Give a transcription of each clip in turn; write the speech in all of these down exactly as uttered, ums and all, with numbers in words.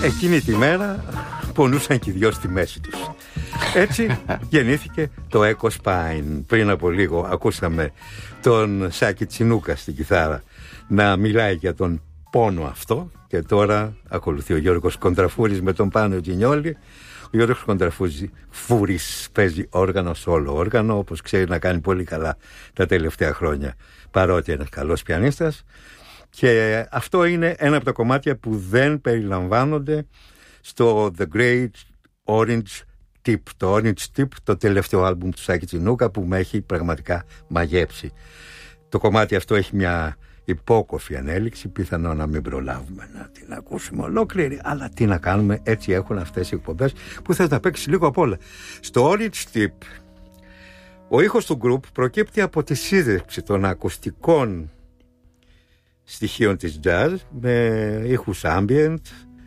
εκείνη τη μέρα πονούσαν και οι δυο στη μέση τους. Έτσι γεννήθηκε το Echo Spine. Πριν από λίγο ακούσαμε τον Σάκη Τσινούκα στην κιθάρα να μιλάει για τον πόνο αυτό, και τώρα ακολουθεί ο Γιώργος Κοντραφούρης με τον Πάνο Τζινιόλη. Ο Γιώργος Κοντραφούρης παίζει όργανο, σόλο όργανο, όπως ξέρει να κάνει πολύ καλά τα τελευταία χρόνια, παρότι είναι καλός πιανίστας. Και αυτό είναι ένα από τα κομμάτια που δεν περιλαμβάνονται στο The Great Orange Tip. Το Orange Tip, το τελευταίο άλμπουμ του Σάκη Τσινούκα, που με έχει πραγματικά μαγέψει. Το κομμάτι αυτό έχει μια υπόκοφη ανέλυξη, πιθανό να μην προλάβουμε να την ακούσουμε ολόκληρη, αλλά τι να κάνουμε, έτσι έχουν αυτές οι εκπομπές που θες να παίξεις λίγο απ' όλα. Στο Orange Tip ο ήχος του group προκύπτει από τη σύνδεξη των ακουστικών στοιχείων της jazz με ήχους ambient,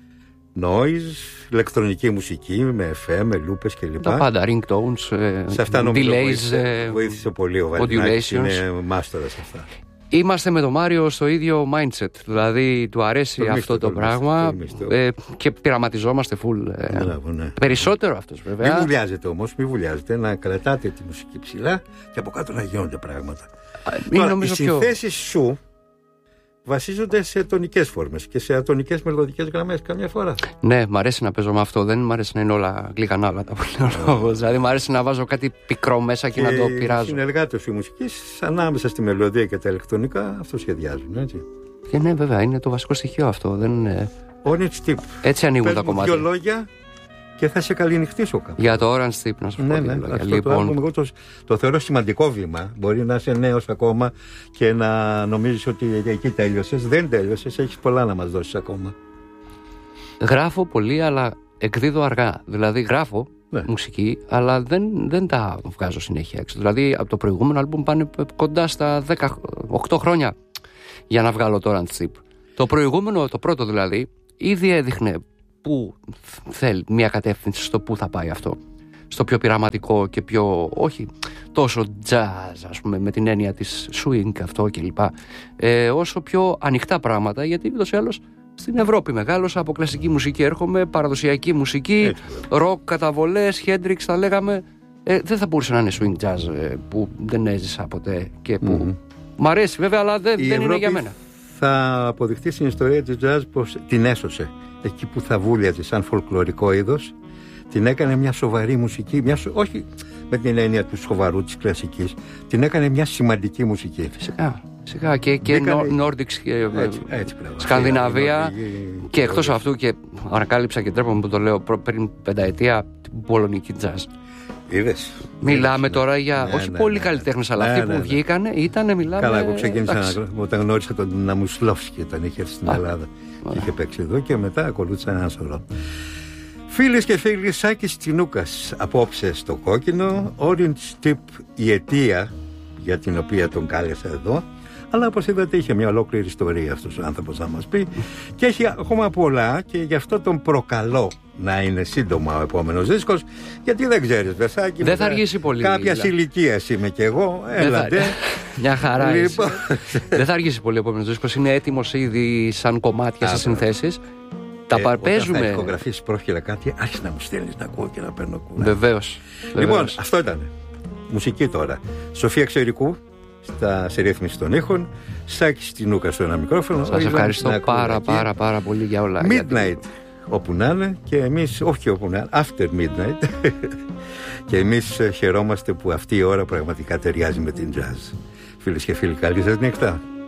noise, ηλεκτρονική μουσική με εφ εμ, με λούπες κλπ. Τα πάντα, ringtones, σε αυτά νομίζω delays, βοήθησε, βοήθησε πολύ ο Βαλινάκης, είναι μάστορας σε αυτά. Είμαστε με τον Μάριο στο ίδιο mindset, δηλαδή του αρέσει το αυτό το, το πράγμα ε, και πειραματιζόμαστε full. Ε, Μπράβο, ναι. Περισσότερο αυτός βέβαια. Μην βουλιάζετε όμως, μην βουλιάζετε, να κρατάτε τη μουσική ψηλά και από κάτω να γίνονται πράγματα. Α, Τώρα, οι πιο... συνθέσεις σου βασίζονται σε τονικές φόρμες και σε ατονικές μελωδικές γραμμές καμιά φορά. Ναι, μ' αρέσει να παίζω με αυτό. Δεν μ' αρέσει να είναι όλα γλυκανά όλα τα πολυλόγια. Δηλαδή, μ' αρέσει να βάζω κάτι πικρό μέσα και, και να το πειράζω. Οι συνεργάτες η μουσικής, ανάμεσα στη μελωδία και τα ηλεκτρονικά, αυτό σχεδιάζουν, έτσι. Και ναι, βέβαια, είναι το βασικό στοιχείο αυτό. Δεν είναι... Orange Tip. Έτσι ανοίγουν τα κομμάτια. Δύο λόγια και θα σε καληνυχτήσω κάπου. Για το Orange Tip, να σου πω. Ναι, ναι, αυτό λοιπόν... το, το, το θεωρώ σημαντικό βήμα. Μπορεί να είσαι νέος ακόμα και να νομίζεις ότι εκεί τέλειωσες. Δεν τέλειωσες, έχεις πολλά να μας δώσεις ακόμα. Γράφω πολύ, αλλά εκδίδω αργά. Δηλαδή, γράφω ναι. μουσική, αλλά δεν, δεν τα βγάζω συνέχεια έξω. Δηλαδή, από το προηγούμενο άλμπουμ πάνε κοντά στα δεκαοκτώ χρόνια για να βγάλω το Orange Tip. Το προηγούμενο, το πρώτο δηλαδή, ήδη έδειχνε που θέλει μια κατεύθυνση στο που θα πάει αυτό. Στο πιο πειραματικό και πιο, όχι τόσο jazz, ας πούμε, με την έννοια της swing αυτό κλπ. Ε, όσο πιο ανοιχτά πράγματα, γιατί ούτως ή άλλως στην Ευρώπη μεγάλωσα, από κλασική μουσική έρχομαι, παραδοσιακή μουσική, ροκ, καταβολές, Hendrix θα λέγαμε. Ε, δεν θα μπορούσε να είναι swing jazz ε, που δεν έζησα ποτέ και που mm-hmm. μ' αρέσει βέβαια, αλλά δεν, δεν είναι για μένα. Θα αποδειχτεί στην ιστορία της jazz πως την έσωσε. Εκεί που θα βούλιαζε σαν φολκλωρικό είδος, την έκανε μια σοβαρή μουσική, μια, όχι με την έννοια του σοβαρού της κλασικής, την έκανε μια σημαντική μουσική. Φυσικά, φυσικά και, και Nordics και έτσι, έτσι, Σκανδιναβία και εκτός yeah, αυτού, και ανακάλυψα και τρέπομαι που το λέω πριν πενταετία, την πολωνική jazz. Είδες. Μιλάμε είδες, τώρα για ναι, όχι ναι, πολύ ναι, καλλιτέχνες, ναι, αλλά ναι, αυτοί ναι, που ναι. βγήκανε ήταν, μιλάμε. Καλά, εγώ ξεκίνησα να, όταν γνώρισα τον Ναμουσλόφσκι, όταν είχε έρθει στην Α, Ελλάδα. Και είχε παίξει εδώ και μετά ακολούθησαν ένα σωρό. Φίλες και φίλοι, Σάκης Τσινούκας απόψε στο κόκκινο. Orange Tip, η αιτία για την οποία τον κάλεσα εδώ. Αλλά όπως είδατε είχε μια ολόκληρη ιστορία αυτός ο άνθρωπος να μας πει. Και έχει ακόμα πολλά και γι' αυτό τον προκαλώ να είναι σύντομα ο επόμενος δίσκος. Γιατί δεν ξέρεις, Βεσάκη. Δεν θα αργήσει πολύ. Κάποια ηλικία είμαι κι εγώ. Έλατε. Μια χαρά. Λοιπόν. Δεν θα αργήσει πολύ ο επόμενος δίσκος. Είναι έτοιμος ήδη σαν κομμάτια σε συνθέσεις. Τα ε, παρπέζουμε. Όταν θα ηχογραφήσεις πρόχειρα κάτι, άρχισε να μου στέλνεις να ακούω και να παίρνω κούνα. Βεβαίως. Λοιπόν, αυτό ήταν. Μουσική τώρα. Σοφία Ξερικού στα σε ρύθμιση των ήχων. Σάκης Τσινούκα στο ένα μικρόφωνο. Σας ευχαριστώ πάρα πάρα πάρα πολύ για όλα. Midnight γιατί... όπου να είναι, και εμείς, όχι και όπου να είναι, after midnight. Και εμείς χαιρόμαστε που αυτή η ώρα πραγματικά ταιριάζει με την jazz. Φίλες και φίλοι, καλή σας νύχτα.